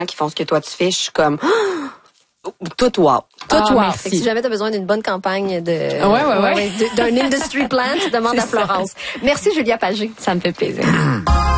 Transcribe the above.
qui font ce que toi tu fais, je suis comme tout wow. Fait que si jamais tu as besoin d'une bonne campagne d'un industry plan, tu demandes à Florence. Merci Julia Pagé. Ça me fait plaisir.